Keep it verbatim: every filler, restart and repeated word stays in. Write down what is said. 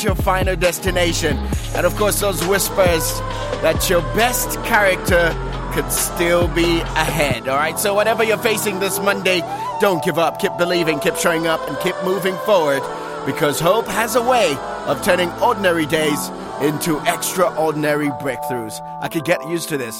your final destination. And of course, those whispers that your best character could still be ahead. All right, so whatever you're facing this Monday, don't give up. Keep believing, keep showing up, and keep moving forward, because hope has a way of turning ordinary days into extraordinary breakthroughs. I could get used to this.